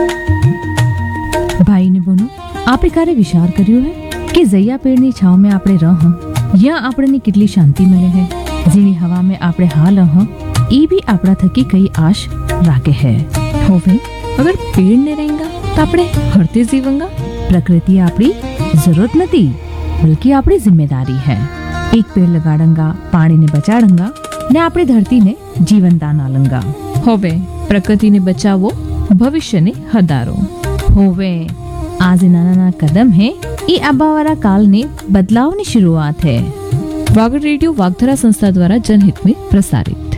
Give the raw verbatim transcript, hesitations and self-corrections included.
भाई ने बोनो आपे क्यारे विचार कर्यो है कि जया पेड़नी छाव में आपणे रह या आपणे कितली शांति मिले है। जीनी हवा में आपणे हाल रह ई भी आपड़ा थकी कई आश राखे है। होवे अगर पेड़ ने रहेगा तो आपणे हरते जीवंगा। प्रकृति आपड़ी जरूरत नहीं बल्कि आपड़ी जिम्मेदारी है। एक पेड़ लगाड़ंगा, पानी ने बचाड़ंगा ने आपड़ी धरती ने जीवन दान आलंगा। होवे प्रकृति ने बचावो भविष्य ने हदारो। होवे आज नाना नाना कदम है ये आबावारा काल ने बदलाव की शुरुआत है। वागड़ रेडियो वागधरा संस्था द्वारा जनहित में प्रसारित।